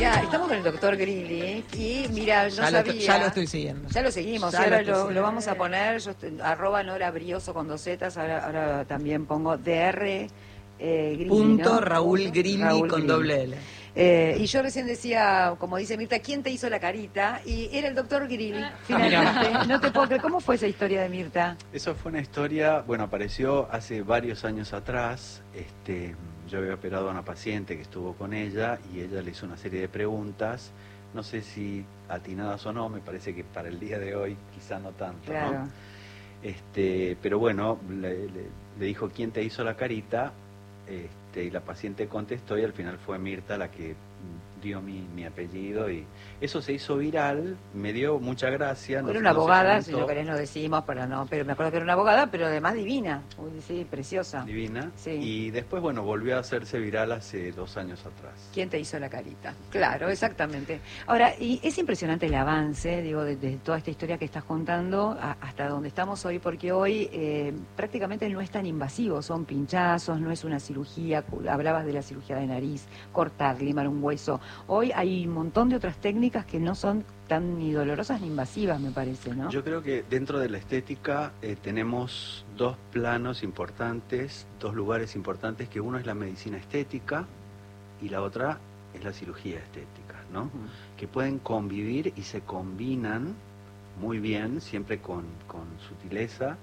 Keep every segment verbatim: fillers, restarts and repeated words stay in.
Mirá, estamos con el doctor Grilli y mira, yo ya sabía... Lo, ya lo estoy siguiendo. Ya lo seguimos, ya y ahora lo, lo, lo vamos a poner, yo estoy, arroba Nora Brioso con dos zetas, ahora, ahora también pongo dr eh, Grilli, Punto ¿no? Raúl Grilli Raúl con Grilli. doble L. Eh, y yo recién decía, como dice Mirta, ¿quién te hizo la carita? Y era el doctor Grilli, Ah, finalmente. No te puedo creer. ¿Cómo fue esa historia de Mirta? Eso fue una historia, bueno, apareció hace varios años atrás. Este, yo había operado a una paciente que estuvo con ella y ella le hizo una serie de preguntas. No sé si atinadas o no, me parece que para el día de hoy quizá no tanto, Claro. ¿no? Este, pero bueno, le, le, le dijo quién te hizo la carita, este, y la paciente contestó y al final fue Mirta la que dio mi, mi apellido y eso se hizo viral, me dio mucha gracia. Era no- una no se abogada, si comentó. no querés no decimos, pero no, pero me acuerdo que era una abogada, pero además divina, uy, sí, preciosa. Divina. Sí. Y después, bueno, volvió a hacerse viral hace dos años atrás. ¿Quién te hizo la carita? Claro, exactamente. Ahora, y es impresionante el avance, digo, de, de toda esta historia que estás contando a, hasta donde estamos hoy, porque hoy eh, prácticamente no es tan invasivo, son pinchazos, no es una cirugía, hablabas de la cirugía de nariz, cortar, limar un hueso. Hoy hay un montón de otras técnicas que no son tan ni dolorosas ni invasivas, me parece, ¿no? Yo creo que dentro de la estética eh, tenemos dos planos importantes, dos lugares importantes, que uno es la medicina estética y la otra es la cirugía estética, ¿no? Ujú. Que pueden convivir y se combinan muy bien, siempre con, con sutileza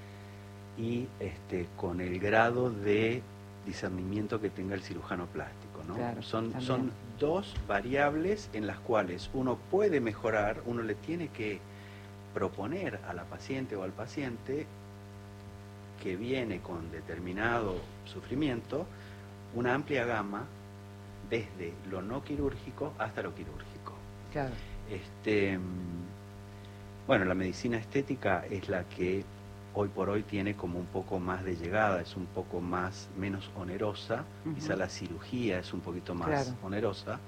y este, con el grado de discernimiento que tenga el cirujano plástico, ¿no? Claro, son, también. son dos variables en las cuales uno puede mejorar, uno le tiene que proponer a la paciente o al paciente que viene con determinado sufrimiento una amplia gama desde lo no quirúrgico hasta lo quirúrgico. Claro. Este, bueno, la medicina estética es la que hoy por hoy tiene como un poco más de llegada, es un poco más menos onerosa, Ujú. quizá la cirugía es un poquito más Claro. onerosa,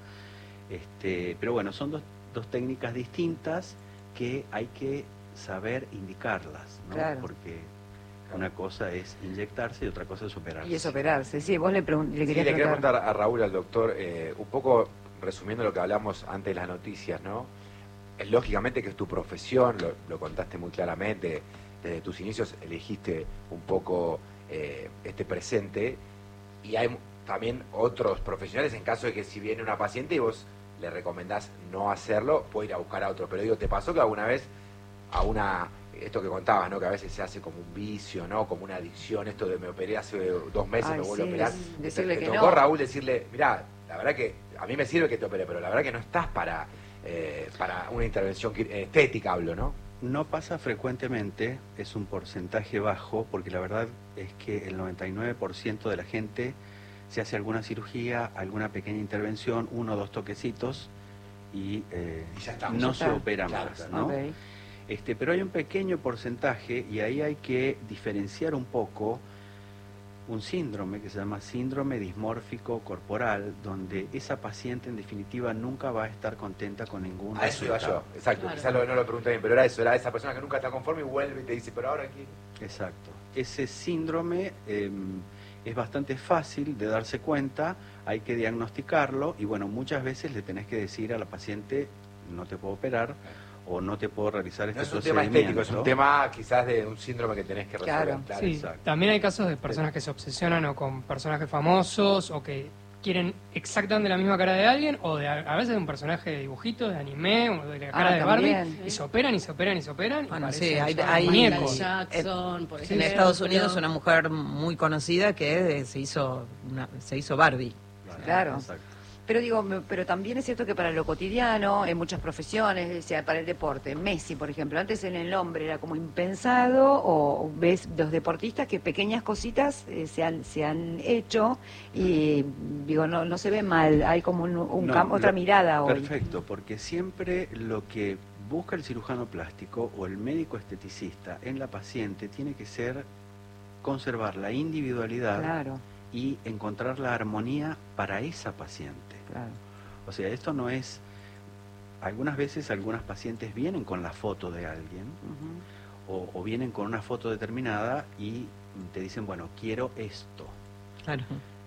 este, pero bueno, son dos, dos técnicas distintas que hay que saber indicarlas, ¿no? Claro. Porque una cosa es inyectarse y otra cosa es operarse. Y es operarse, sí, vos le, pregun- le Sí, querías le quería preguntar. preguntar a Raúl, al doctor, eh, un poco resumiendo lo que hablamos antes de las noticias, ¿no? Eh, Lógicamente que es tu profesión, lo, lo contaste muy claramente, desde tus inicios elegiste un poco eh, este presente, y hay también otros profesionales en caso de que si viene una paciente y vos le recomendás no hacerlo, puede ir a buscar a otro. Pero digo, ¿te pasó que alguna vez a una... esto que contabas, ¿no? Que a veces se hace como un vicio, ¿no? Como una adicción, esto de me operé hace dos meses, Ay, me vuelvo sí, a operar. des- decirle ¿Te, que te tocó, no. Raúl, decirle, mirá, la verdad que a mí me sirve que te opere, pero la verdad que no estás para, eh, para una intervención quir- estética, hablo, ¿no? No pasa frecuentemente, es un porcentaje bajo, porque la verdad es que el noventa y nueve por ciento de la gente se hace alguna cirugía, alguna pequeña intervención, uno o dos toquecitos y, eh, Y ya está. no Ya se está. opera Claro, más, claro. ¿no? Ok. Este, pero hay un pequeño porcentaje y ahí hay que diferenciar un poco un síndrome que se llama síndrome dismórfico corporal, donde esa paciente en definitiva nunca va a estar contenta con ningún A eso iba resultado. yo, exacto. Claro. Quizás lo, no lo pregunté bien, pero era eso, era esa persona que nunca está conforme y vuelve y te dice, pero ahora aquí... Exacto. Ese síndrome eh, es bastante fácil de darse cuenta, hay que diagnosticarlo y bueno, muchas veces le tenés que decir a la paciente, no te puedo operar o no te puedo realizar este No es un tema procedimiento. estético, es un tema quizás de un síndrome que tenés que resolver. Claro. Claro, Sí, exacto. también hay casos de personas que se obsesionan o con personajes famosos o que quieren exactamente la misma cara de alguien o de a a veces de un personaje de dibujito, de anime o de la cara Ah, de Barbie también. y se operan y se operan y se operan. y Bueno, parecen sí, hay- son hay- muñecos. Michael Jackson, por En ejemplo. Estados Unidos una mujer muy conocida que eh, se hizo una, se hizo Barbie. Claro. Exacto. Pero digo, me- pero también es cierto que para lo cotidiano, en muchas profesiones, o sea, para el deporte, Messi, por ejemplo, antes en el hombre era como impensado, o ves los deportistas que pequeñas cositas eh, se, han, se han hecho y digo, no, no se ve mal, hay como un, un No, cam- otra lo- mirada hoy. Perfecto, porque siempre lo que busca el cirujano plástico o el médico esteticista en la paciente tiene que ser conservar la individualidad Claro, y encontrar la armonía para esa paciente. claro. O sea, esto no es... Algunas veces algunas pacientes vienen con la foto de alguien Ujú. o, o vienen con una foto determinada y te dicen, bueno, quiero esto. Claro.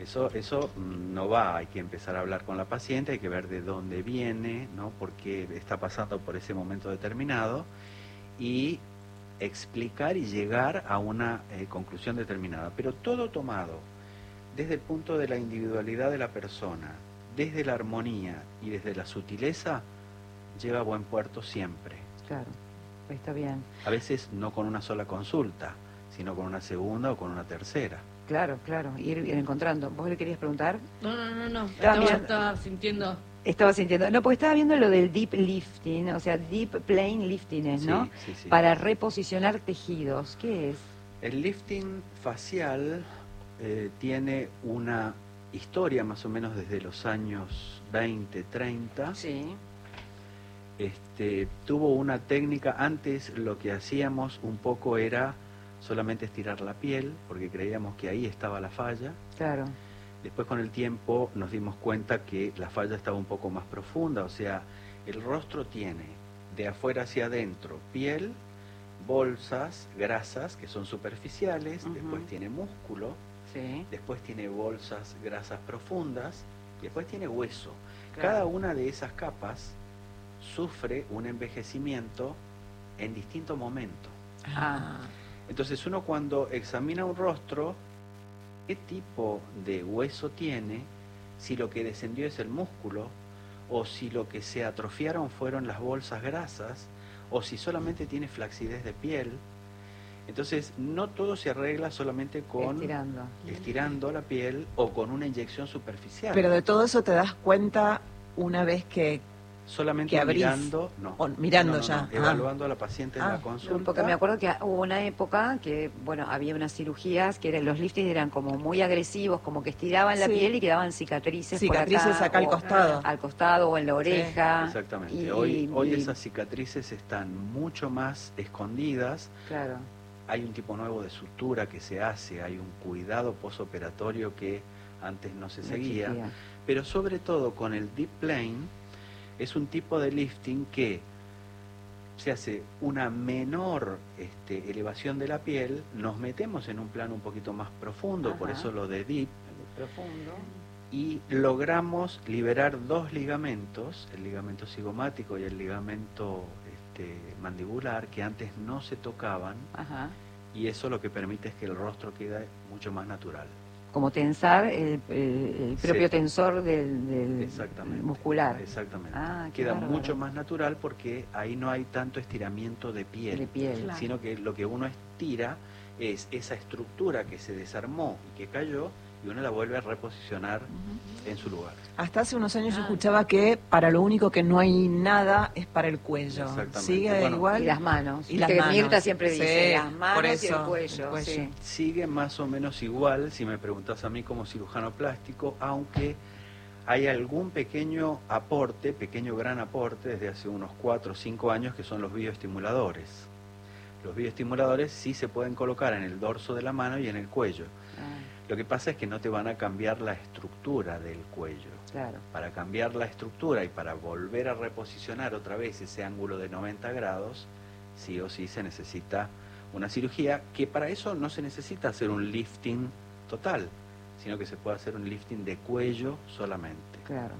Eso, eso no va, hay que empezar a hablar con la paciente, hay que ver de dónde viene, ¿no? Por qué está pasando por ese momento determinado y explicar y llegar a una eh, conclusión determinada. Pero todo tomado desde el punto de la individualidad de la persona, desde la armonía y desde la sutileza, lleva a buen puerto siempre. Claro, está bien. A veces no con una sola consulta, sino con una segunda o con una tercera. Claro, claro, ir, ir encontrando. ¿Vos le querías preguntar? No, no, no, no. Estaba Estaba, bien. estaba sintiendo. Estaba sintiendo, no, porque estaba viendo lo del deep lifting, o sea, deep plane lifting, es, ¿no? Sí, sí, sí. Para reposicionar tejidos. ¿Qué es? El lifting facial eh, tiene una historia más o menos desde los años veinte, treinta. Sí. Este, tuvo una técnica, antes lo que hacíamos un poco era solamente estirar la piel, porque creíamos que ahí estaba la falla. Claro. Después con el tiempo nos dimos cuenta que la falla estaba un poco más profunda, o sea, el rostro tiene de afuera hacia adentro piel, bolsas, grasas que son superficiales, Ujú. después tiene músculo, Sí. después tiene bolsas, grasas profundas, y después tiene hueso. Claro. Cada una de esas capas sufre un envejecimiento en distinto momento. Ah. Entonces uno cuando examina un rostro, ¿qué tipo de hueso tiene? Si lo que descendió es el músculo, o si lo que se atrofiaron fueron las bolsas grasas, o si solamente tiene flacidez de piel. Entonces no todo se arregla solamente con Estirando. estirando la piel o con una inyección superficial. Pero de todo eso te das cuenta una vez que... solamente que abrís, mirando, no. o mirando No, no, no, ya. no, Ah. evaluando a la paciente en Ah, la consulta. Porque me acuerdo que hubo una época que, bueno, había unas cirugías que eran, los liftings eran como muy agresivos, como que estiraban la Sí. piel y quedaban cicatrices, Cicatrices por acá, acá al o costado. al costado o en la oreja. Exactamente. Y- hoy hoy y- esas cicatrices están mucho más escondidas. Claro. Hay un tipo nuevo de sutura que se hace, hay un cuidado posoperatorio que antes no se no seguía. existía. Pero sobre todo con el deep plane es un tipo de lifting que se hace una menor este, elevación de la piel, nos metemos en un plano un poquito más profundo, por Ajá. eso lo de deep, Profundo. y logramos liberar dos ligamentos, el ligamento cigomático y el ligamento este, mandibular, que antes no se tocaban, Ajá. y eso lo que permite es que el rostro quede mucho más natural. Como tensar el, el- el propio Sí. tensor del, del Exactamente. muscular. Exactamente. Ah, qué Queda bárbaro. mucho más natural porque ahí no hay tanto estiramiento de piel, De piel. Claro. sino que lo que uno estira es esa estructura que se desarmó y que cayó, y uno la vuelve a reposicionar en su lugar. Hasta hace unos años yo Ah. escuchaba que para lo único que no hay nada es para el cuello. Exactamente. ¿Sigue Bueno, igual? Y las manos. Y las Viste que manos. Mirta siempre dice, Sí, las manos por y el eso, cuello. el cuello. Sí. Sigue más o menos igual, si me preguntas a mí como cirujano plástico, aunque hay algún pequeño aporte, pequeño gran aporte, desde hace unos cuatro o cinco años, que son los bioestimuladores. Los bioestimuladores sí se pueden colocar en el dorso de la mano y en el cuello. Ah, Lo que pasa es que no te van a cambiar la estructura del cuello. claro. Para cambiar la estructura y para volver a reposicionar otra vez ese ángulo de noventa grados, sí o sí se necesita una cirugía, que para eso no se necesita hacer un lifting total, sino que se puede hacer un lifting de cuello solamente. Claro.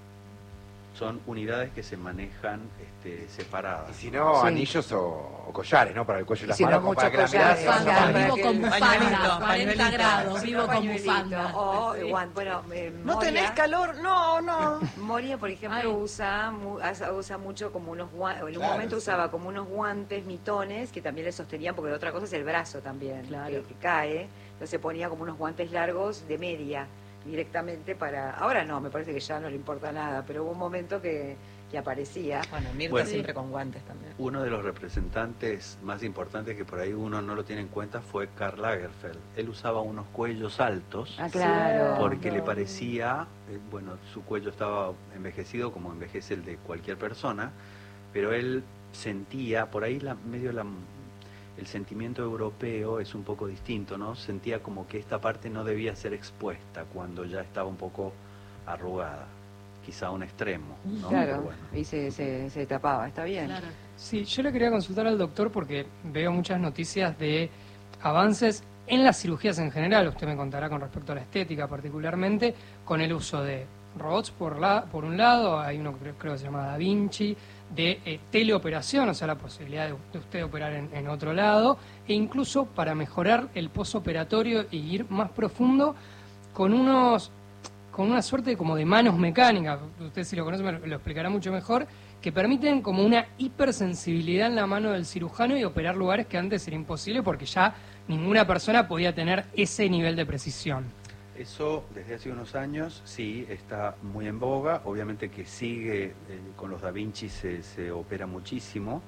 Son unidades que se manejan este, separadas. Y si no, Sí. anillos o, o collares, ¿no? Para el cuello y Y las si no, manos, como muchos para que la collares, mirada se claro, vaya para vivo que- con bufanda, pañuelito, cuarenta pañuelito. grados, vivo con Pañuelito. bufanda. O, Sí. guan- bueno, eh, ¿No Moria- tenés calor? No, no. Moria, por ejemplo, Ay. usa mu- usa usa mucho como unos guantes, en un Claro, momento sí. usaba como unos guantes mitones que también le sostenían, porque otra cosa es el brazo también, Claro. que, que cae, entonces ponía como unos guantes largos de media directamente para... Ahora no, me parece que ya no le importa nada, pero hubo un momento que, que aparecía. Bueno, Mirta Bueno. siempre con guantes también. Uno de los representantes más importantes que por ahí uno no lo tiene en cuenta fue Karl Lagerfeld. Él usaba unos cuellos altos. Ah, claro. Porque le parecía, eh, bueno, su cuello estaba envejecido como envejece el de cualquier persona, pero él sentía, por ahí la, medio la, el sentimiento europeo es un poco distinto, ¿no? Sentía como que esta parte no debía ser expuesta cuando ya estaba un poco arrugada, quizá a un extremo, ¿no? Pero Claro, bueno. y se, se, se tapaba, está bien. Claro. Sí, yo le quería consultar al doctor porque veo muchas noticias de avances en las cirugías en general, usted me contará con respecto a la estética particularmente, con el uso de robots por, la, por un lado, hay uno que creo que se llama Da Vinci, de eh, teleoperación, o sea, la posibilidad de, de usted operar en, en otro lado, e incluso para mejorar el posoperatorio y ir más profundo con unos con una suerte como de manos mecánicas, usted si lo conoce me lo, lo explicará mucho mejor, que permiten como una hipersensibilidad en la mano del cirujano y operar lugares que antes era imposible porque ya ninguna persona podía tener ese nivel de precisión. Eso desde hace unos años sí está muy en boga, obviamente que sigue, eh, con los Da Vinci se, se opera muchísimo.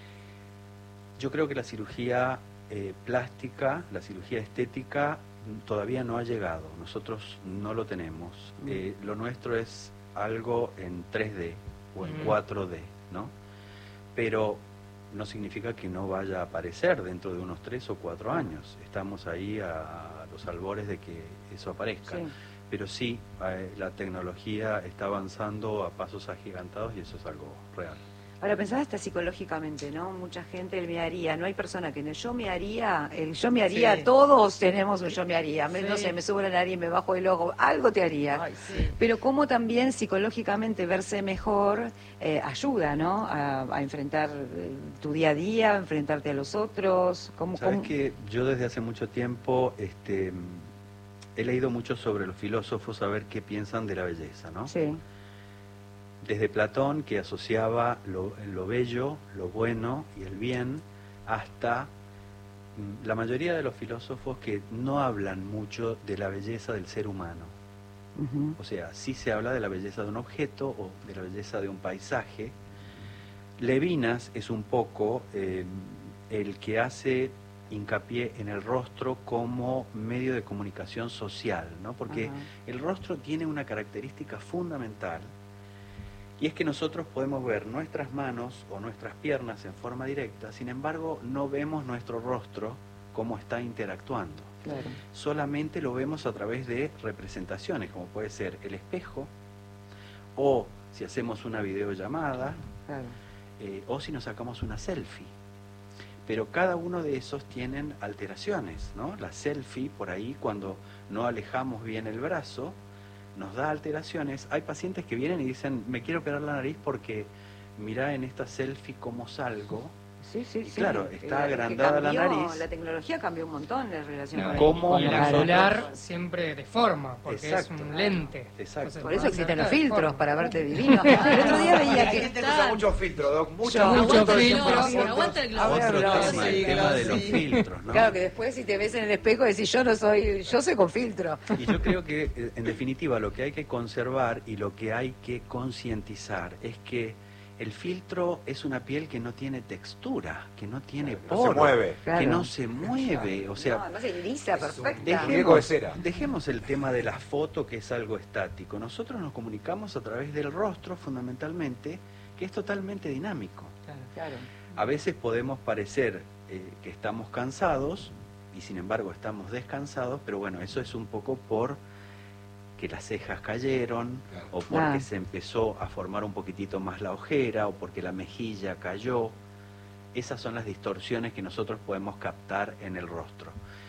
Yo creo que la cirugía eh, plástica, la cirugía estética todavía no ha llegado, nosotros no lo tenemos. Mm. Eh, lo nuestro es algo en tres D o en mm. cuatro D, ¿no? Pero no significa que no vaya a aparecer dentro de unos tres o cuatro años. Estamos ahí a, a los albores de que eso aparezca. Sí. Pero sí, eh, la tecnología está avanzando a pasos agigantados y eso es algo real. Ahora, pensaba hasta psicológicamente, ¿no? Mucha gente, el me haría, no hay persona que en el yo me haría, el yo me haría, sí. Todos tenemos un yo me haría, me, sí. No sé, me subo la nariz, me bajo el ojo, algo te haría. Ay, sí. Pero cómo también psicológicamente verse mejor eh, ayuda, ¿no? A, a enfrentar eh, tu día a día, a enfrentarte a los otros. ¿Cómo, Sabes cómo? que yo desde hace mucho tiempo este, he leído mucho sobre los filósofos, a ver qué piensan de la belleza, ¿no? Sí. Desde Platón, que asociaba lo, lo bello, lo bueno y el bien, hasta mm, la mayoría de los filósofos que no hablan mucho de la belleza del ser humano. Uh-huh. O sea, sí se habla de la belleza de un objeto o de la belleza de un paisaje. Levinas es un poco eh, el que hace hincapié en el rostro como medio de comunicación social, ¿no? Porque uh-huh. el rostro tiene una característica fundamental. Y es que nosotros podemos ver nuestras manos o nuestras piernas en forma directa, sin embargo no vemos nuestro rostro cómo está interactuando. Claro. Solamente lo vemos a través de representaciones, como puede ser el espejo, o si hacemos una videollamada, claro. eh, o si nos sacamos una selfie. Pero cada uno de esos tienen alteraciones, ¿no? La selfie, por ahí, cuando no alejamos bien el brazo, nos da alteraciones. Hay pacientes que vienen y dicen, me quiero operar la nariz porque mirá en esta selfie cómo salgo. Sí, sí, y sí. Claro, está la, agrandada cambió, la nariz. La tecnología cambió un montón de relación no, con ¿Cómo el angular siempre deforma, porque Exacto. es un lente. Exacto. Entonces, por eso existen los filtros, para verte divino. El otro día veía que... La gente usa mucho filtro, Doc, mucho, mucho mucho filtro. Sí, aguanta el globo. Otro Ahora, tema, no, el sí, tema claro, de los sí. filtros, ¿no? Claro, que después si te ves en el espejo decís, yo no soy, yo soy con filtro. Y yo creo que, eh, en definitiva, lo que hay que conservar y lo que hay que concientizar es que el filtro es una piel que no tiene textura, que no tiene No poro, se mueve. Claro. que no se mueve, o sea... No, además es lisa, perfecta. Deje- muñeco de cera. dejemos el tema de la foto, que es algo estático. Nosotros nos comunicamos a través del rostro, fundamentalmente, que es totalmente dinámico. Claro. A veces podemos parecer eh, que estamos cansados y sin embargo estamos descansados, pero bueno, eso es un poco por que las cejas cayeron, Claro. o porque Ah. se empezó a formar un poquitito más la ojera, o porque la mejilla cayó. Esas son las distorsiones que nosotros podemos captar en el rostro.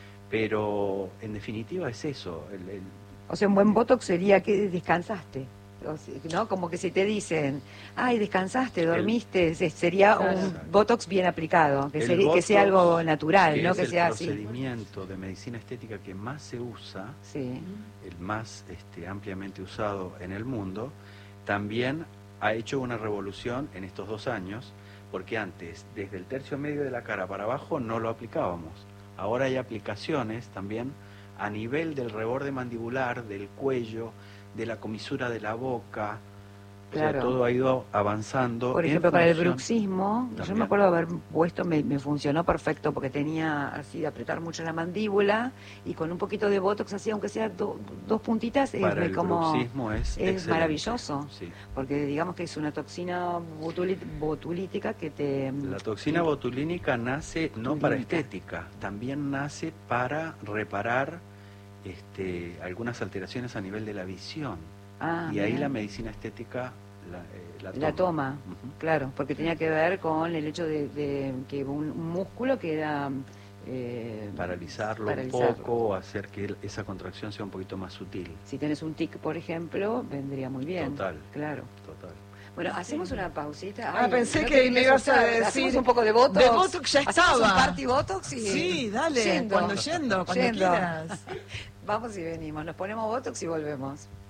Pero en definitiva es eso. El, el, O sea, un buen botox sería que descansaste, o sea, ¿no? Como que si te dicen, ay, descansaste, dormiste, se- sería Claro. un botox bien aplicado, que, el sería- que Botox, sea algo natural, que no es que el sea así. procedimiento de medicina estética que más se usa, Sí. el más este, ampliamente usado en el mundo, también ha hecho una revolución en estos dos años, porque antes, desde el tercio medio de la cara para abajo, no lo aplicábamos. Ahora hay aplicaciones también a nivel del reborde mandibular, del cuello, de la comisura de la boca. O sea, Claro. todo ha ido avanzando. Por en ejemplo, para el función- bruxismo, yo También. me acuerdo de haber puesto, me, me funcionó perfecto porque tenía así de apretar mucho la mandíbula y con un poquito de botox así, aunque sea do- dos puntitas, es Para de el como bruxismo es, es excelente. maravilloso, Sí. porque digamos que es una toxina botuli- botulítica que te... La toxina botulínica nace no para Botulínica. estética, también nace para reparar este, algunas alteraciones a nivel de la visión. Ah, y ahí mira. la medicina estética la, eh, la toma. La toma, Ujú. claro, porque tenía que ver con el hecho de, de que un, un músculo queda eh, Paralizarlo, paralizarlo. un poco, hacer que el- esa contracción sea un poquito más sutil. Si tienes un tic, por ejemplo, vendría muy bien. Total. Claro. Total. Bueno, hacemos una pausita. Ah, Ay, pensé no que te me quería ibas a asustar. decir- Hacemos un poco de Botox. De Botox ya Hacemos un estaba. party Botox y... Sí, dale, Yendo. cuando yendo, cuando Yendo. quieras. Vamos y venimos. Nos ponemos Botox y volvemos.